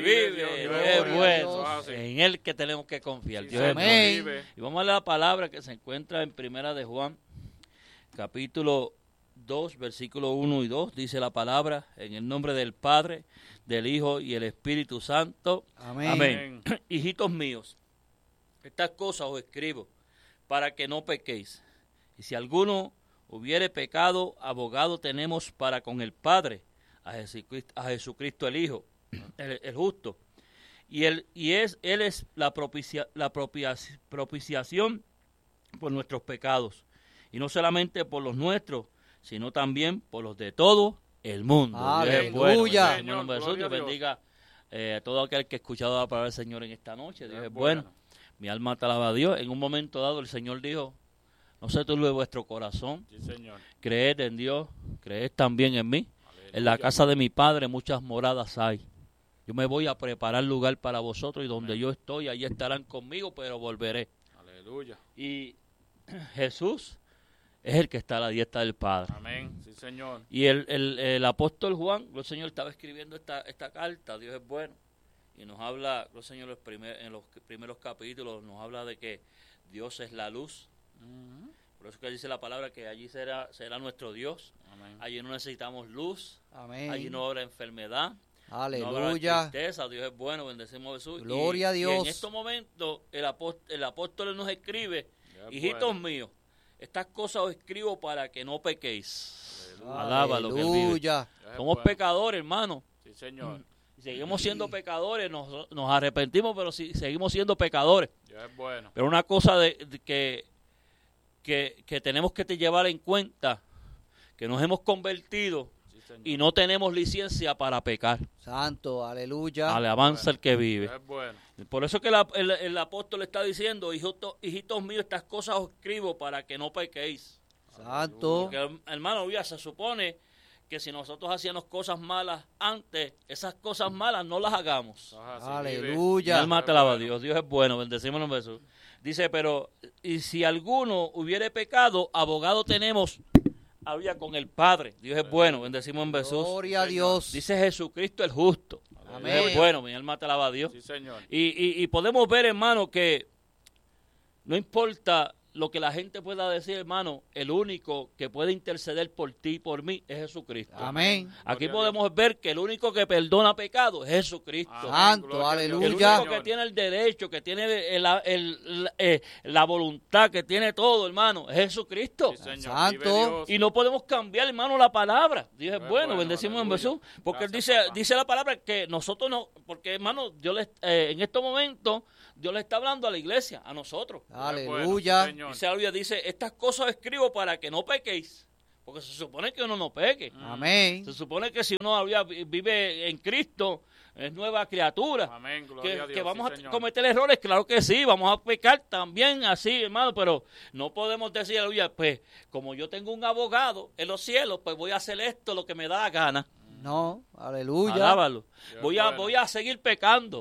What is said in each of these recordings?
vive. Dios es bueno. En Él que tenemos que confiar. Dios es bueno. Y vamos a leer la palabra que se encuentra en Primera de Juan, capítulo 2, versículos 1 y 2. Dice la palabra, en el nombre del Padre, del Hijo y el Espíritu Santo. Amén. Amén. Hijitos míos, estas cosas os escribo para que no pequéis. Y si alguno hubiere pecado, abogado tenemos para con el Padre, a Jesucristo el Hijo, el justo. Y él es la propiciación por nuestros pecados. Y no solamente por los nuestros, sino también por los de todo el mundo. Aleluya. En el nombre de Jesús, Dios bendiga a todo aquel que ha escuchado la palabra del Señor en esta noche. Dios es bueno. Mi alma te alaba a Dios. En un momento dado el Señor dijo, no se turbe vuestro corazón. Sí, Señor. Creed en Dios, creed también en mí. Aleluya. En la casa de mi Padre muchas moradas hay. Yo me voy a preparar lugar para vosotros y donde yo estoy, allí estarán conmigo, pero volveré. Aleluya. Y Jesús es el que está a la diestra del Padre. Amén. Sí, Señor. Y el apóstol Juan, el Señor estaba escribiendo esta carta, Dios es bueno. Y nos habla, el Señor en los primeros capítulos, nos habla de que Dios es la luz. Por eso que dice la palabra que allí será nuestro Dios. Amén. Allí no necesitamos luz. Amén. Allí no habrá enfermedad. Aleluya. No habrá tristeza. Dios es bueno, bendecimos a Jesús. Gloria a Dios. Y en estos momentos el apóstol nos escribe, hijitos míos, estas cosas os escribo para que no pequéis. Alábalo. Aleluya. Somos pecadores, hermano. Sí, Señor. Seguimos siendo pecadores, nos arrepentimos, pero seguimos siendo pecadores. Es bueno. Pero una cosa que tenemos que llevar en cuenta, que nos hemos convertido y no tenemos licencia para pecar. Santo, aleluya. Alabanza al que vive. Es bueno. Por eso que el apóstol está diciendo, hijitos míos, estas cosas os escribo para que no pequéis. Santo. Porque, hermano, ya se supone que si nosotros hacíamos cosas malas antes, esas cosas malas no las hagamos. Aleluya. Mi alma te alaba a Dios. Dios es bueno, bendecimos el nombre de Jesús. Dice, pero, y si alguno hubiere pecado, abogado tenemos había con el Padre. Dios es bueno, bendecimos en Jesús. Gloria a Dios. Dice Jesucristo el justo. Amén. Dios es bueno, mi alma te alaba a Dios. Sí, Señor. Y podemos ver, hermano, que no importa lo que la gente pueda decir, hermano, el único que puede interceder por ti y por mí es Jesucristo. Amén. Aquí podemos ver que el único que perdona pecado es Jesucristo. Santo, aleluya. El único que tiene el derecho, que tiene la voluntad, que tiene todo, hermano, es Jesucristo. Sí, Santo. Y no podemos cambiar, hermano, la palabra. Dios es bueno, bendecimos en Jesús. Porque él dice la palabra que nosotros no, porque, hermano, en estos momentos Dios le está hablando a la iglesia, a nosotros. Aleluya. Dice, estas cosas escribo para que no pequéis. Porque se supone que uno no peque. Amén. Se supone que si uno vive en Cristo, es nueva criatura. Amén. Gloria a Dios, que vamos a cometer errores, claro que sí, vamos a pecar también así, hermano, pero no podemos decir, aleluya, pues como yo tengo un abogado en los cielos, pues voy a hacer esto lo que me da la gana. No, aleluya. Alábalo. Voy a seguir pecando.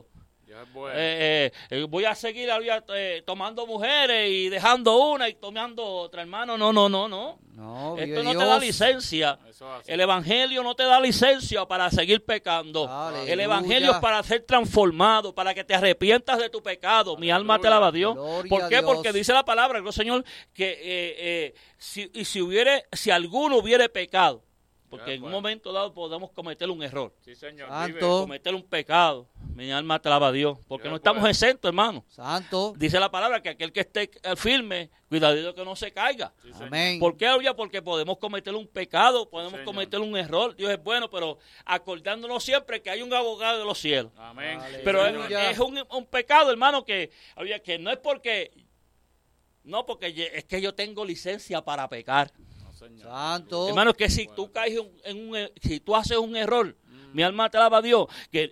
Voy a seguir tomando mujeres y dejando una y tomando otra, hermano. No. Esto no te da licencia. El evangelio no te da licencia para seguir pecando. Aleluya. El evangelio es para ser transformado, para que te arrepientas de tu pecado. Aleluya. Mi alma te alaba a Dios. ¿Por qué? Porque dice la palabra del Señor que si alguno hubiere pecado, porque en un momento dado podemos cometer un error. Sí, Señor. Santo. Cometer un pecado. Mi alma te alaba a Dios. Porque no estamos exentos, hermano. Santo. Dice la palabra que aquel que esté firme, cuidadito que no se caiga. Sí, amén. ¿Por qué? Porque podemos cometer un pecado, podemos cometer un error. Dios es bueno, pero acordándonos siempre que hay un abogado de los cielos. Amén. Pero es un pecado, hermano, que no es porque... No, porque es que yo tengo licencia para pecar. Santo. Hermano, que si tú caes si tú haces un error, mi alma te alaba a Dios, que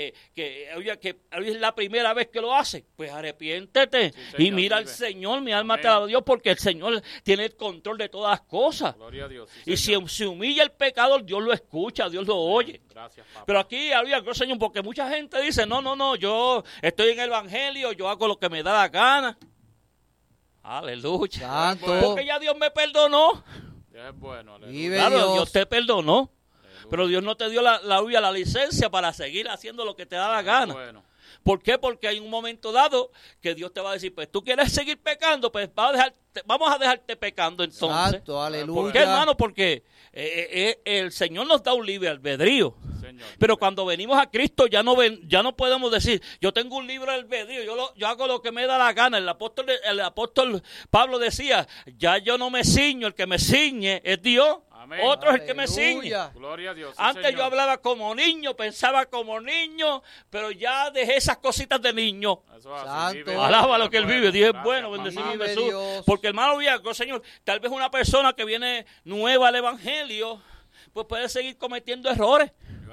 es la primera vez que lo haces, pues arrepiéntete, sí, Señor, y mira al Señor, mi alma te alaba a Dios, porque el Señor tiene el control de todas las cosas. Gloria a Dios, sí, y si se humilla el pecador, Dios lo escucha, Dios lo oye. Gracias, papá. Pero aquí había algo, Señor, porque mucha gente dice, no, yo estoy en el evangelio, yo hago lo que me da la gana. Aleluya. Santo. Porque ya Dios me perdonó. Dios es bueno, claro, Dios te perdonó. Pero Dios no te dio la licencia para seguir haciendo lo que te da la gana. ¿Por qué? Porque hay un momento dado que Dios te va a decir, pues tú quieres seguir pecando, pues vamos a dejarte pecando entonces. Santo, aleluya. ¿Por qué, hermano? Porque el Señor nos da un libre albedrío. Señor, pero cuando venimos a Cristo ya no podemos decir, yo tengo un libre albedrío, yo hago lo que me da la gana. El apóstol Pablo decía, ya yo no me ciño, el que me ciñe es Dios. Amén. Otro es el que me ciñe. Gloria a Dios. Antes Señor. Yo hablaba como niño, pensaba como niño, pero ya dejé esas cositas de niño. Santo. Alaba lo que él vive. Dios es bueno, bendecido Jesús. Dios. Porque hermano viejo, Señor, tal vez una persona que viene nueva al evangelio, pues puede seguir cometiendo errores.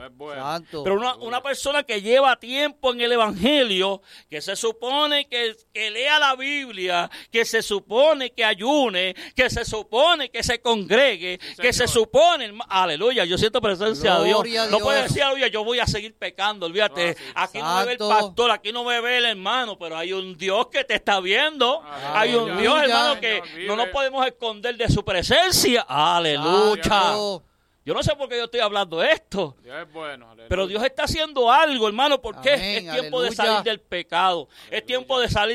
Santo. Pero una persona que lleva tiempo en el evangelio, que se supone que lea la Biblia, que se supone que ayune, que se supone que se congregue, sí, que se supone, aleluya, yo siento presencia de Dios. No puede decir, aleluya, yo voy a seguir pecando, olvídate, aquí no me ve el pastor, aquí no me ve el hermano, pero hay un Dios que te está viendo, hay un Dios, hermano, que no nos podemos esconder de su presencia, aleluya. Yo no sé por qué yo estoy hablando esto. Dios es bueno, pero Dios está haciendo algo, hermano, porque es tiempo de salir del pecado. Aleluya. Es tiempo de salir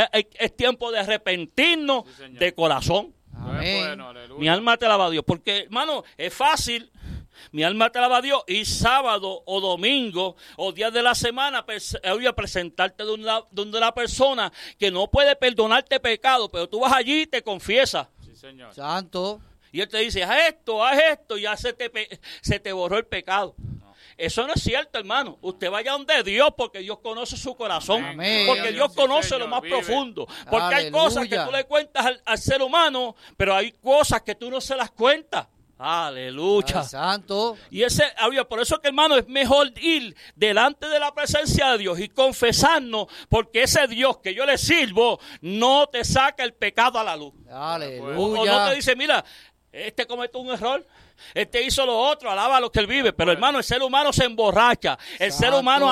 es tiempo de arrepentirnos de corazón. Amén. Mi alma te alaba a Dios. Porque, hermano, es fácil. Mi alma te alaba a Dios. Y sábado o domingo o días de la semana voy a presentarte donde una persona que no puede perdonarte pecado, pero tú vas allí y te confiesas. Sí, Señor. Santo. Y él te dice, haz esto, y ya se te borró el pecado. No. Eso no es cierto, hermano. Usted vaya donde Dios, porque Dios conoce su corazón. Amén. Porque Dios conoce Señor, lo más profundo. Porque aleluya. Hay cosas que tú le cuentas al ser humano, pero hay cosas que tú no se las cuentas. Aleluya. Ay, santo. Y por eso que, hermano, es mejor ir delante de la presencia de Dios y confesarnos, porque ese Dios que yo le sirvo no te saca el pecado a la luz. Aleluya. O no te dice, mira, este cometió un error, este hizo lo otro, alaba lo que él vive. Pero hermano, el ser humano se emborracha, el ser humano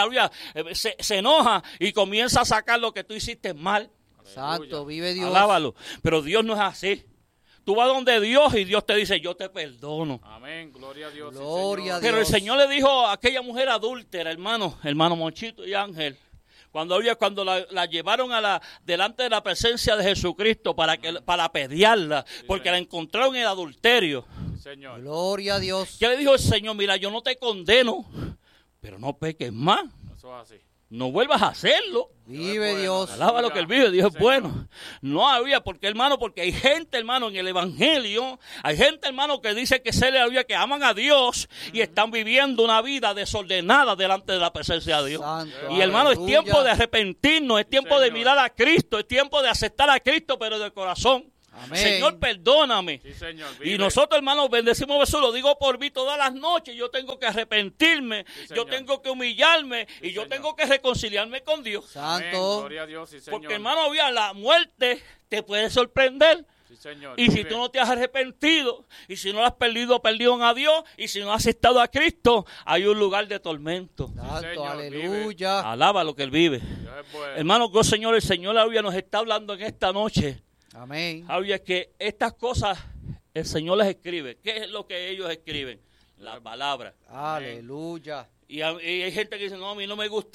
se enoja y comienza a sacar lo que tú hiciste mal. Santo, vive Dios. Alábalo. Pero Dios no es así. Tú vas donde Dios y Dios te dice, yo te perdono. Amén, gloria a Dios. Gloria a Dios. Pero el Señor le dijo a aquella mujer adúltera, hermano Monchito y Ángel, cuando la llevaron delante de la presencia de Jesucristo para apedrearla, sí, porque Señor. La encontraron en el adulterio. Sí, Señor. Gloria a Dios. ¿Qué le dijo el Señor? Mira, yo no te condeno, pero no peques más. Eso es así. No vuelvas a hacerlo. Vive Dios. Alaba lo que él vive. Dios es bueno. No había, porque hay gente, hermano, en el evangelio. Hay gente, hermano, que dice que aman a Dios y están viviendo una vida desordenada delante de la presencia de Dios. Santo, y hermano, aleluya. Es tiempo de arrepentirnos, es tiempo de mirar a Cristo, es tiempo de aceptar a Cristo, pero de corazón. Amén. Señor, perdóname. Sí, Señor, y nosotros, hermanos, bendecimos eso, lo digo por mí todas las noches. Yo tengo que arrepentirme, sí, yo tengo que humillarme, sí, y yo tengo que reconciliarme con Dios. Santo. Gloria a Dios, sí, Señor. Porque, hermano, la muerte te puede sorprender. Sí, Señor. Y si tú no te has arrepentido, y si no has perdido a Dios, y si no has aceptado a Cristo, hay un lugar de tormento. Santo, Señor, aleluya. Vive. Alaba lo que él vive. Bueno. Hermano, el Señor nos está hablando en esta noche. Amén. Había que estas cosas el Señor les escribe. ¿Qué es lo que ellos escriben? La palabra. Aleluya. Y hay gente que dice, no, a mí no me gusta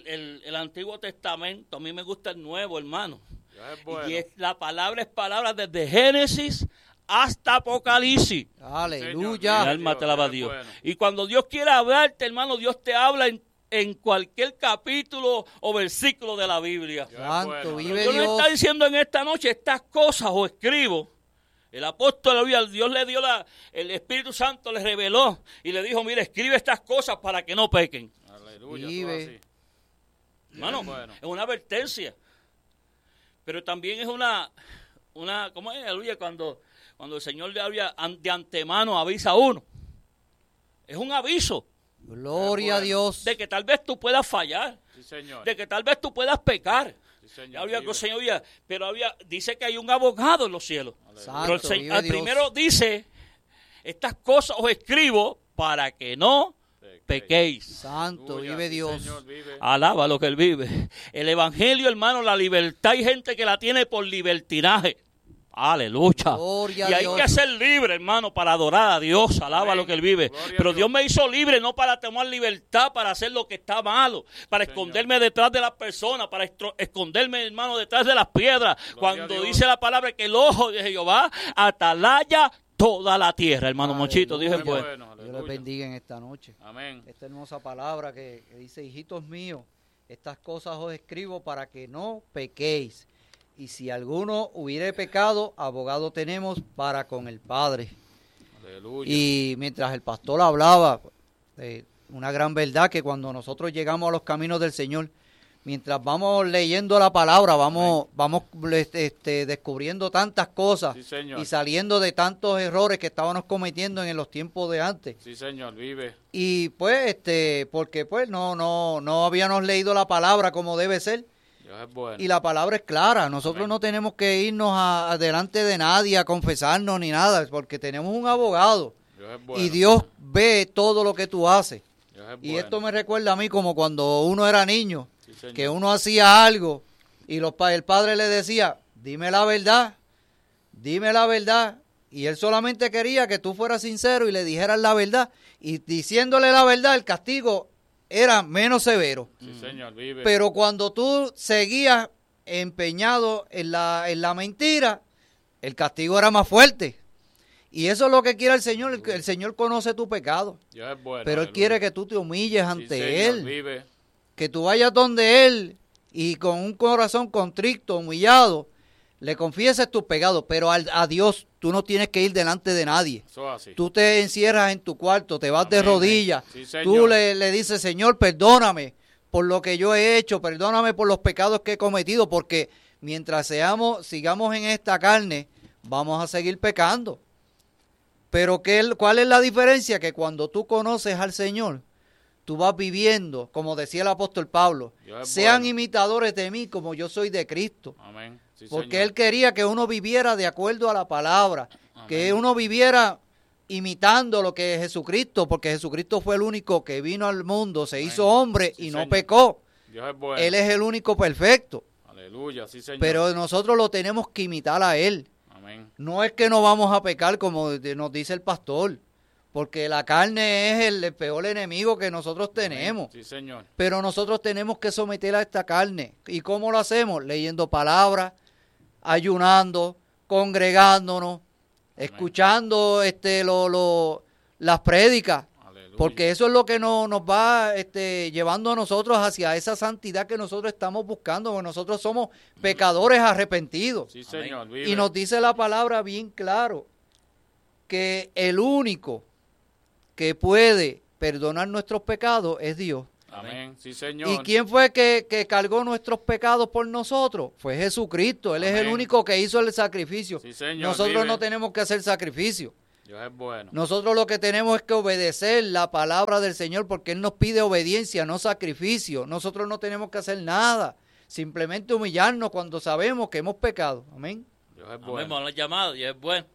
el Antiguo Testamento, a mí me gusta el Nuevo, hermano. Bueno. Y la palabra es palabra desde Génesis hasta Apocalipsis. Aleluya. Mi alma te alaba a Dios. Bueno. Y cuando Dios quiere hablarte, hermano, Dios te habla en cualquier capítulo o versículo de la Biblia. Santo, vive Dios Dios. nos está diciendo en esta noche estas cosas o escribo. El apóstol, Dios le dio el Espíritu Santo, le reveló y le dijo, mire, escribe estas cosas para que no pequen. Aleluya. Vive. Hermano, es una advertencia. Pero también es una ¿cómo es? Aleluya, cuando el Señor de antemano avisa a uno. Es un aviso. Gloria a Dios. De que tal vez tú puedas fallar. Sí, Señor. De que tal vez tú puedas pecar. Sí, Señor. Pero dice que hay un abogado en los cielos. Santo, pero el primero dice, estas cosas os escribo para que no pequéis. Santo, vive Dios. Señor, vive. Alaba lo que él vive. El evangelio, hermano, la libertad, hay gente que la tiene por libertinaje. Aleluya. Gloria Y a hay Dios. que ser libre, hermano, para adorar a Dios. Alaba Amén. lo que Él vive. Gloria a Pero Dios. Dios me hizo libre no para tomar libertad, para hacer lo que está malo, para Señor. esconderme detrás de las personas, para esconderme, hermano, detrás de las piedras. Gloria a Cuando Dios. dice la palabra que el ojo de Jehová atalaya toda la tierra, hermano Aleluya. Monchito. Dios es Muy bueno. bueno, Dios les aleluya. bendiga en esta noche. Amén. Esta hermosa palabra que dice, hijitos míos, estas cosas os escribo para que no pequéis. Y si alguno hubiere pecado, abogado tenemos para con el Padre. Aleluya. Y mientras el pastor hablaba, una gran verdad que cuando nosotros llegamos a los caminos del Señor, mientras vamos leyendo la palabra, vamos descubriendo tantas cosas Sí, Señor. y saliendo de tantos errores que estábamos cometiendo en los tiempos de antes. Sí, Señor, vive. Y pues, porque pues no habíamos leído la palabra como debe ser. Dios es bueno. Y la palabra es clara. Nosotros Amén. no tenemos que irnos delante de nadie a confesarnos ni nada, porque tenemos un abogado. Dios es bueno. Y Dios ve todo lo que tú haces. Dios es Y bueno. esto me recuerda a mí como cuando uno era niño, Sí, Señor. que uno hacía algo y el padre le decía, dime la verdad, dime la verdad. Y él solamente quería que tú fueras sincero y le dijeras la verdad. Y diciéndole la verdad, el castigo era menos severo. Sí, Señor, vive. Pero cuando tú seguías empeñado en la mentira, el castigo era más fuerte. Y eso es lo que quiere el Señor. El Señor conoce tu pecado. Dios es bueno. Pero Él aleluya. quiere que tú te humilles Sí, ante Señor, Él. vive. Que tú vayas donde Él y con un corazón contrito, humillado, le confieses tus pecados. Pero a Dios tú no tienes que ir delante de nadie. Eso es así. Tú te encierras en tu cuarto, te vas de Amén. rodillas. Sí, Señor. Tú le dices, Señor, perdóname por lo que yo he hecho, perdóname por los pecados que he cometido, porque mientras sigamos en esta carne, vamos a seguir pecando. Pero ¿cuál es la diferencia? Que cuando tú conoces al Señor, tú vas viviendo, como decía el apóstol Pablo, Dios es sean bueno. imitadores de mí como yo soy de Cristo. Amén. Sí, Porque Señor. Él quería que uno viviera de acuerdo a la palabra, que Amén. uno viviera imitando lo que es Jesucristo, porque Jesucristo fue el único que vino al mundo, se hizo hombre Sí, y no Señor. pecó. Dios es bueno. Él es el único perfecto, Aleluya, sí, Señor. pero nosotros lo tenemos que imitar a Él. Amén. No es que no vamos a pecar como nos dice el pastor, porque la carne es el peor enemigo que nosotros tenemos. Sí, Señor. Pero nosotros tenemos que someter a esta carne. ¿Y cómo lo hacemos? Leyendo palabras, ayunando, congregándonos, escuchando las prédicas. Aleluya. Porque eso es lo que nos va llevando a nosotros hacia esa santidad que nosotros estamos buscando. Porque nosotros somos pecadores arrepentidos. Sí, Señor, vive. Y nos dice la palabra bien claro que el único que puede perdonar nuestros pecados es Dios. Amén. Sí, Señor. ¿Y quién fue que cargó nuestros pecados por nosotros? Fue Jesucristo. Él es el Amén. único que hizo el sacrificio. Sí, Señor, Nosotros vive. no tenemos que hacer sacrificio. Dios es bueno. Nosotros lo que tenemos es que obedecer la palabra del Señor porque Él nos pide obediencia, no sacrificio. Nosotros no tenemos que hacer nada. Simplemente humillarnos cuando sabemos que hemos pecado. Amén. Dios es Amén, bueno. vamos a la llamada y es bueno.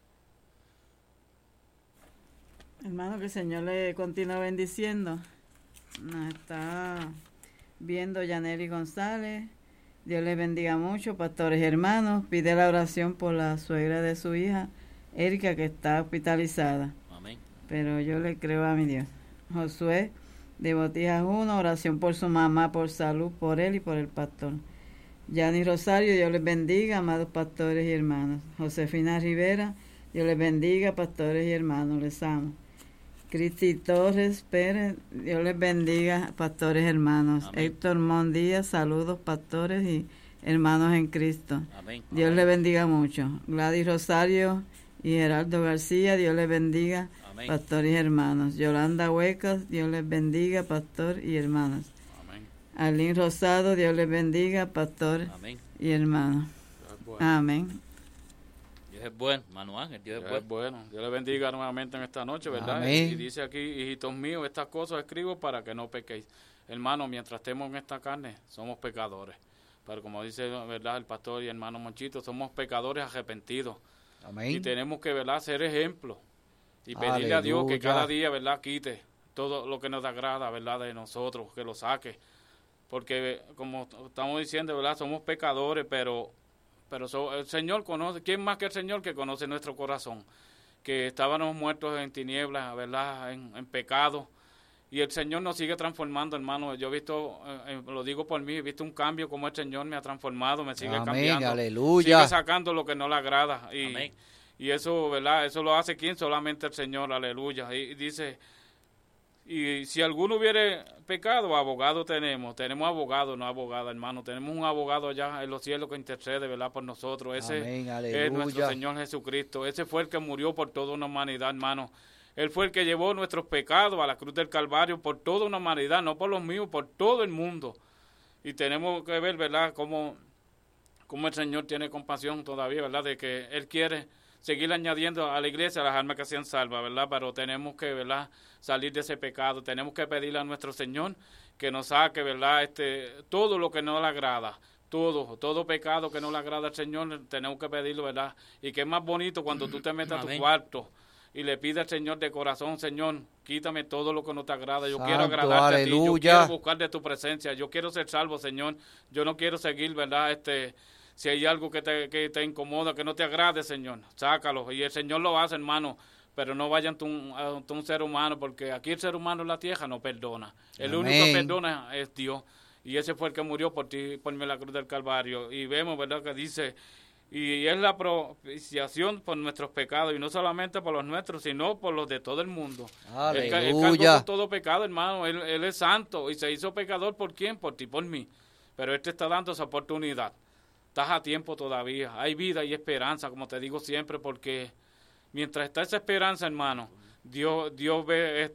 Hermano, que el Señor le continúe bendiciendo. Nos está viendo Yaneli González. Dios les bendiga mucho, pastores y hermanos. Pide la oración por la suegra de su hija, Erika, que está hospitalizada. Amén. Pero yo le creo a mi Dios. Josué de Botijas 1, oración por su mamá, por salud, por él y por el pastor. Yani Rosario, Dios les bendiga, amados pastores y hermanos. Josefina Rivera, Dios les bendiga, pastores y hermanos, les amo. Cristi Torres Pérez, Dios les bendiga, pastores y hermanos. Amén. Héctor Mondías, saludos, pastores y hermanos en Cristo. Amén. Dios Amén. les bendiga mucho. Gladys Rosario y Gerardo García, Dios les bendiga, Amén. pastor y hermanos. Yolanda Huecas, Dios les bendiga, pastor y hermanos. Amén. Arlene Rosado, Dios les bendiga, pastor Amén. y hermanos. Dios es bueno. Amén. Dios es bueno, hermano Ángel. Dios es Dios es bueno. bueno. Dios le bendiga nuevamente en esta noche, ¿verdad? Amén. Y dice aquí, hijitos míos, estas cosas escribo para que no pequéis. Hermano, mientras estemos en esta carne, somos pecadores. Pero como dice, ¿verdad? El pastor y hermano Monchito, somos pecadores arrepentidos. Y Amén. tenemos que, ¿verdad?, ser ejemplo. Y pedirle a Dios que Aleluya. cada día, ¿verdad?, quite todo lo que nos agrada, ¿verdad?, de nosotros, que lo saque. Porque, como estamos diciendo, ¿verdad?, somos pecadores, pero pero el Señor conoce, ¿quién más que el Señor que conoce nuestro corazón? Que estábamos muertos en tinieblas, ¿verdad? En pecado. Y el Señor nos sigue transformando, hermano. Yo he visto, lo digo por mí, he visto un cambio como el Señor me ha transformado, me sigue cambiando. Aleluya. Sigue sacando lo que no le agrada. Amén. Y eso, ¿verdad? Eso lo hace ¿quién? Solamente el Señor, aleluya. Y dice, y si alguno hubiere pecado, abogado tenemos abogado, no abogada, hermano. Tenemos un abogado allá en los cielos que intercede, ¿verdad? Por nosotros. Ese es nuestro Señor Jesucristo. Ese fue el que murió por toda una humanidad, hermano. Él fue el que llevó nuestros pecados a la cruz del Calvario por toda una humanidad, no por los míos, por todo el mundo. Y tenemos que ver, ¿verdad?, cómo el Señor tiene compasión todavía, ¿verdad?, de que Él quiere seguir añadiendo a la iglesia las almas que sean salvas, ¿verdad? Pero tenemos que, ¿verdad?, salir de ese pecado. Tenemos que pedirle a nuestro Señor que nos saque, ¿verdad?, todo lo que no le agrada. Todo pecado que no le agrada al Señor, tenemos que pedirlo, ¿verdad? Y que es más bonito cuando tú te metes a tu cuarto y le pides al Señor de corazón, Señor, quítame todo lo que no te agrada. Yo quiero agradarte a ti, yo quiero buscar de tu presencia, yo quiero ser salvo, Señor. Yo no quiero seguir, ¿verdad? Si hay algo que te incomoda, que no te agrade, Señor, sácalo. Y el Señor lo hace, hermano. Pero no vayan a un ser humano, porque aquí el ser humano en la tierra no perdona. El único que perdona es Dios. Y ese fue el que murió por ti, por mí en la cruz del Calvario. Y vemos, ¿verdad?, que dice, y es la propiciación por nuestros pecados, y no solamente por los nuestros, sino por los de todo el mundo. Aleluya. Él cargó con todo pecado, hermano. Él es santo y se hizo pecador. ¿Por quién? Por ti, por mí. Pero Él te está dando esa oportunidad. Estás a tiempo todavía. Hay vida y esperanza, como te digo siempre, porque mientras está esa esperanza, hermano, Dios ve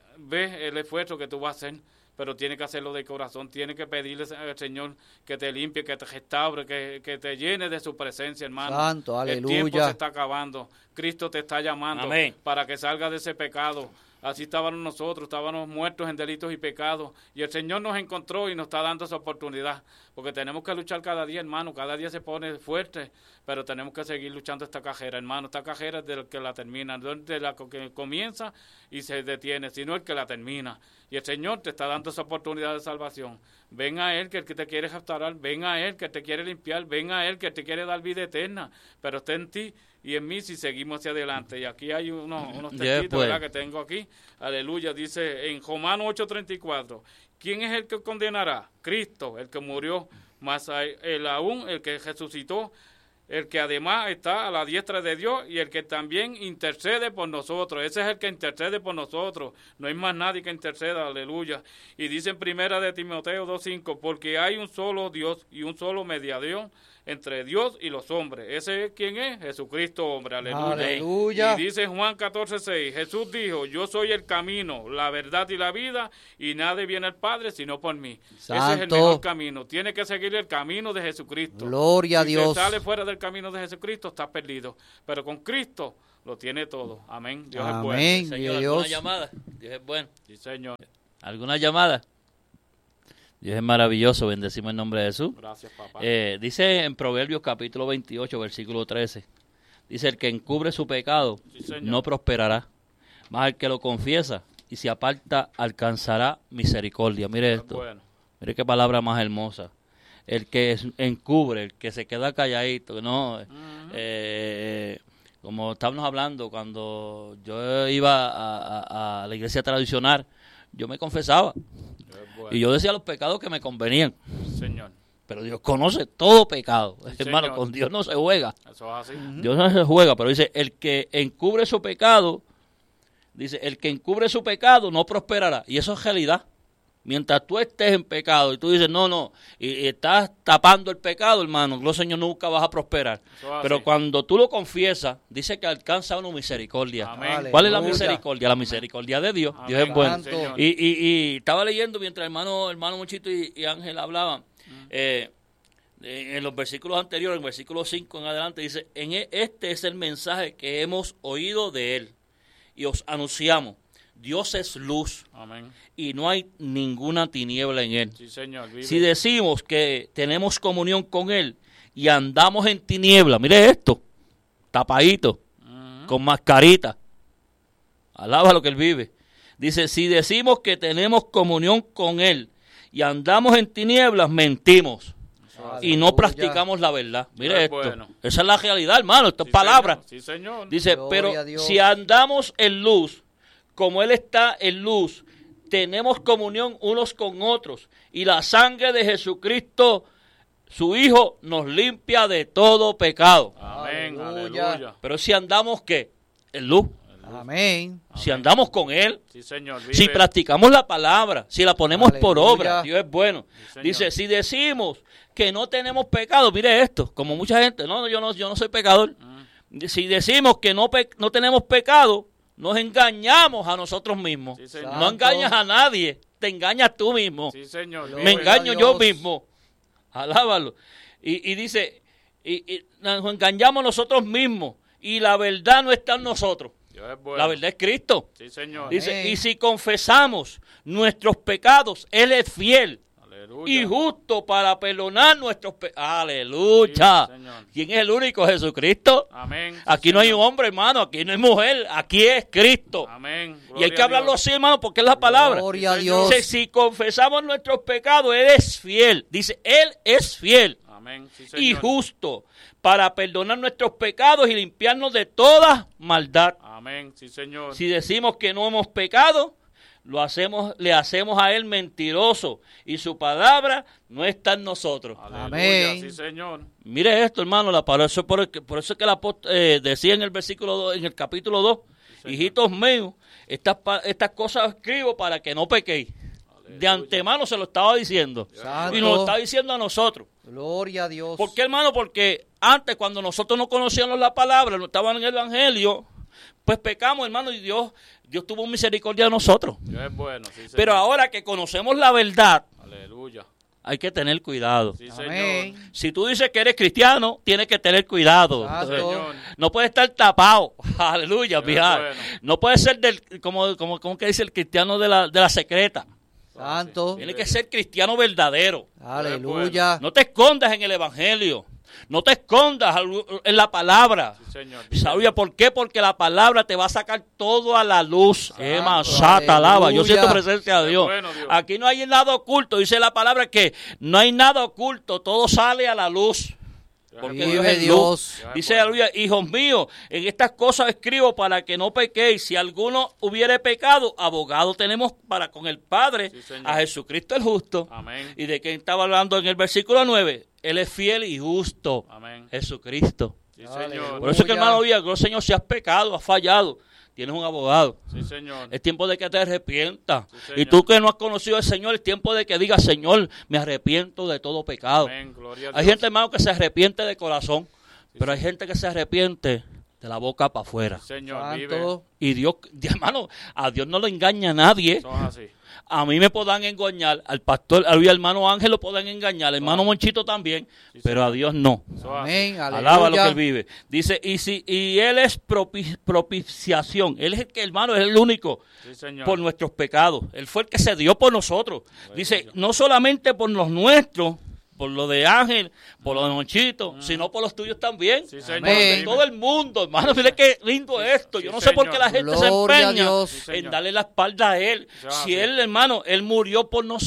el esfuerzo que tú vas a hacer, pero tiene que hacerlo de corazón. Tiene que pedirle al Señor que te limpie, que te restaure, que te llene de su presencia, hermano. Santo, aleluya. El tiempo se está acabando. Cristo te está llamando. Amén. Para que salgas de ese pecado. Así estábamos nosotros, estábamos muertos en delitos y pecados. Y el Señor nos encontró y nos está dando esa oportunidad. Porque tenemos que luchar cada día, hermano. Cada día se pone fuerte, pero tenemos que seguir luchando esta carrera, hermano. Esta carrera es del que la termina, no es de la que comienza y se detiene, sino el que la termina. Y el Señor te está dando esa oportunidad de salvación. Ven a Él, que el que te quiere restaurar. Ven a Él, que te quiere limpiar. Ven a Él, que te quiere dar vida eterna. Pero está en ti y en mí si seguimos hacia adelante. Y aquí hay unos textitos, ¿verdad?, que tengo aquí. Aleluya. Dice en Romanos 8:34, ¿quién es el que condenará? Cristo, el que murió, más aún el que resucitó, el que además está a la diestra de Dios y el que también intercede por nosotros. Ese es el que intercede por nosotros. No hay más nadie que interceda, aleluya. Y dice en primera de Timoteo 2:5, porque hay un solo Dios y un solo mediador entre Dios y los hombres. ¿Ese quién es? Jesucristo, hombre, aleluya. Aleluya. Y dice Juan 14:6, Jesús dijo, yo soy el camino, la verdad y la vida, y nadie viene al Padre sino por mí. Santo. Ese es el mejor camino. Tiene que seguir el camino de Jesucristo. Gloria a Dios. Si te sale fuera del camino de Jesucristo, estás perdido. Pero con Cristo lo tiene todo. Amén. Dios es bueno. Amén. Señor, ¿alguna Dios. llamada? Dios es bueno. Sí, Señor. ¿Alguna llamada? Dios es maravilloso, bendecimos el nombre de Jesús. Gracias, papá. Dice en Proverbios capítulo 28, versículo 13, dice, el que encubre su pecado Sí, señor. no prosperará, mas el que lo confiesa y se aparta alcanzará misericordia. Mire Es esto, bueno. mire qué palabra más hermosa. El que encubre, el que se queda calladito, no, como estábamos hablando, cuando yo iba a la iglesia tradicional, yo me confesaba. Es bueno. Y yo decía los pecados que me convenían. Señor. Pero Dios conoce todo pecado. Sí, Hermano, señor. con Dios no se juega. Eso es así. Dios no se juega, pero dice, el que encubre su pecado, dice, el que encubre su pecado no prosperará. Y eso es realidad. Mientras tú estés en pecado y tú dices, no, y estás tapando el pecado, hermano, gloria al Señor, nunca vas a prosperar. Eso es Pero así. cuando tú lo confiesas, dice que alcanza una misericordia. Amén. ¿Cuál es la Aleluya. misericordia? La misericordia de Dios. Amén. Dios es bueno. Santo. Señor. Y estaba leyendo mientras hermano Monchito y Ángel hablaban, en los versículos anteriores, en versículo 5 en adelante, dice, este es el mensaje que hemos oído de él y os anunciamos. Dios es luz Amén. y no hay ninguna tiniebla en él. Sí, Señor. Vive. Si decimos que tenemos comunión con él y andamos en tiniebla, mire esto, tapadito, con mascarita, alaba lo que él vive. Dice, si decimos que tenemos comunión con él y andamos en tinieblas, mentimos y no practicamos la verdad. Mire esto. Bueno. Esa es la realidad, hermano. Esto es palabra. Sí, señor. Dice, pero si andamos en luz, como Él está en luz, tenemos comunión unos con otros. Y la sangre de Jesucristo, su Hijo, nos limpia de todo pecado. Amén. Aleluya. Pero si andamos, ¿qué? En luz. Amén. Si andamos con Él, sí, señor, si practicamos la palabra, si la ponemos por obra, Dios es bueno. Sí, dice, si decimos que no tenemos pecado, mire esto, como mucha gente, no, yo no soy pecador. Si decimos que no tenemos pecado, nos engañamos a nosotros mismos. Sí, no engañas a nadie, te engañas tú mismo. Sí, señor. Me engaño yo mismo. Alábalo. Y dice, y nos engañamos nosotros mismos y la verdad no está en nosotros. La verdad es Cristo. Sí, señor. Dice, y si confesamos nuestros pecados, Él es fiel. Aleluya. Y justo para perdonar nuestros pecados. Aleluya. Sí, ¿quién es el único? Jesucristo. Amén. Aquí no hay un hombre, hermano. Aquí no hay mujer. Aquí es Cristo. Amén. Gloria, y hay que hablarlo así, hermano, porque es la palabra. Gloria a Dios. Dice, si confesamos nuestros pecados, Él es fiel. Dice, Él es fiel. Amén. Sí, y justo para perdonar nuestros pecados y limpiarnos de toda maldad. Amén, sí, señor. Si decimos que no hemos pecado, le hacemos a Él mentiroso y su palabra no está en nosotros. Aleluya, amén. Sí, señor. Mire esto, hermano, por eso es que el apóstol decía en el versículo 2, en el capítulo 2, sí, hijitos míos, estas cosas escribo para que no pequéis. De antemano se lo estaba diciendo. Santo. Y nos lo está diciendo a nosotros. Gloria a Dios. ¿Por qué, hermano? Porque antes, cuando nosotros no conocíamos la palabra, no estaban en el Evangelio, pues pecamos, hermano, y Dios tuvo misericordia de nosotros. Dios es bueno, sí, señor. Pero ahora que conocemos la verdad, aleluya, hay que tener cuidado. Sí, señor. Si tú dices que eres cristiano, tienes que tener cuidado. No puedes estar tapado. Aleluya, fíjate. Bueno. No puede ser como que dice el cristiano de la secreta. Santo. Tiene que ser cristiano verdadero. Aleluya. No te escondas en el Evangelio. No te escondas en la palabra. Sí, señor. ¿Sabía por qué? Porque la palabra te va a sacar todo a la luz. Alaba. Yo siento presencia de Dios. Bueno, Dios. Aquí no hay nada oculto. Dice la palabra que no hay nada oculto. Todo sale a la luz. Porque Dios es luz. Dice, aleluya, hijos míos, en estas cosas escribo para que no pequéis. Si alguno hubiere pecado, abogado tenemos para con el Padre, sí, a Jesucristo el justo. Amén. ¿Y de quién estaba hablando en el versículo 9? Él es fiel y justo. Amén. Jesucristo. Sí, señor. Por eso es que, hermano, Señor, si has pecado, has fallado, tienes un abogado. Sí, señor. Es tiempo de que te arrepientas. Sí, y tú que no has conocido al Señor, es tiempo de que digas, Señor, me arrepiento de todo pecado. Amén. Gloria a Dios. Hay gente, hermano, que se arrepiente de corazón, sí, pero hay gente que se arrepiente de la boca para afuera. Sí, señor, vive. Y Dios, hermano, a Dios no le engaña a nadie. Son así. A mí me podrán engañar, al pastor, al hermano Ángel lo pueden engañar, al hermano Monchito también, sí, pero a Dios no. Amén, alaba lo que Él vive. Dice, y Él es propiciación, Él es el que, hermano, es el único, sí, señor, por nuestros pecados. Él fue el que se dio por nosotros. Dice, no solamente por los nuestros, por lo de Ángel, por lo de Monchito, sino por los tuyos también. Sí, señor. Por de todo el mundo, hermano. Mire qué lindo esto. Yo no sé por qué la gente se empeña en darle la espalda a Él. Si Él, hermano, Él murió por nosotros.